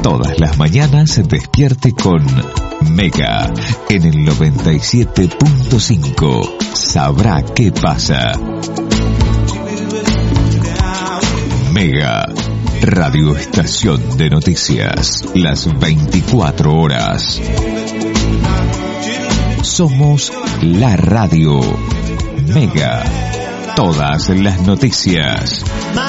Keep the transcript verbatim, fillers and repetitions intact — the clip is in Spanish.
todas las mañanas despierte con Mega en el noventa y siete punto cinco. Sabrá qué pasa. Mega, radioestación de noticias, las veinticuatro horas. Somos la radio. Mega, todas las noticias.